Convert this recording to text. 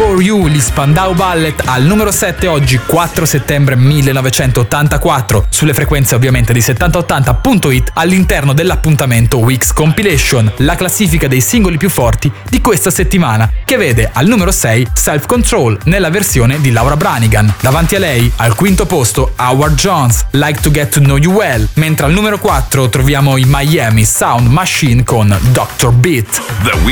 For You, gli Spandau Ballet, al numero 7 oggi 4 settembre 1984, sulle frequenze ovviamente di 7080.it all'interno dell'appuntamento Weeks Compilation, la classifica dei singoli più forti di questa settimana, che vede al numero 6 Self Control nella versione di Laura Branigan. Davanti a lei, al quinto posto, Howard Jones, Like to Get to Know You Well, mentre al numero 4 troviamo i Miami Sound Machine con Dr. Beat. The